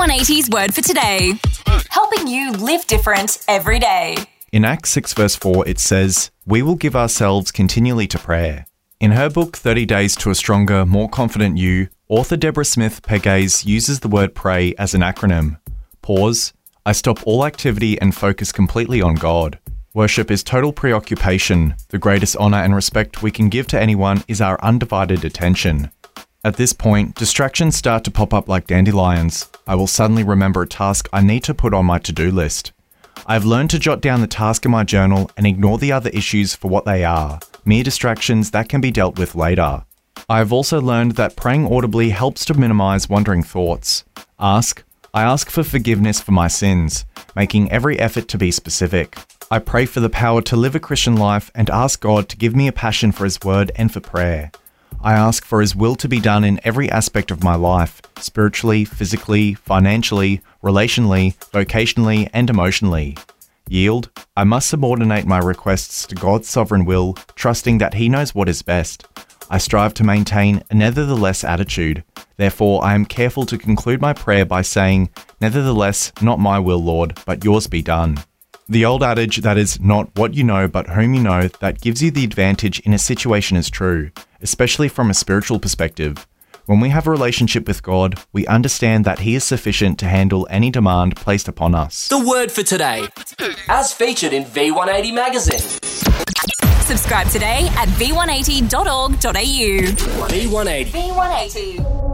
V180's Word for Today. Helping you live different every day. In Acts 6 verse 4 it says, "We will give ourselves continually to prayer." In her book 30 Days to a Stronger, More Confident You, author Deborah Smith-Pegues uses the word pray as an acronym. Pause. I stop all activity and focus completely on God. Worship is total preoccupation. The greatest honour and respect we can give to anyone is our undivided attention. At this point, distractions start to pop up like dandelions. I will suddenly remember a task I need to put on my to-do list. I've learned to jot down the task in my journal and ignore the other issues for what they are, mere distractions that can be dealt with later. I have also learned that praying audibly helps to minimize wandering thoughts. I ask for forgiveness for my sins, making every effort to be specific. I pray for the power to live a Christian life and ask God to give me a passion for His Word and for prayer. I ask for His will to be done in every aspect of my life, spiritually, physically, financially, relationally, vocationally, and emotionally. Yield. I must subordinate my requests to God's sovereign will, trusting that He knows what is best. I strive to maintain a nevertheless attitude. Therefore, I am careful to conclude my prayer by saying, "Nevertheless, not my will, Lord, but yours be done." The old adage that is not what you know but whom you know that gives you the advantage in a situation is true, especially from a spiritual perspective. When we have a relationship with God, we understand that He is sufficient to handle any demand placed upon us. The Word for Today, as featured in V180 magazine. Subscribe today at v180.org.au. V180. V180.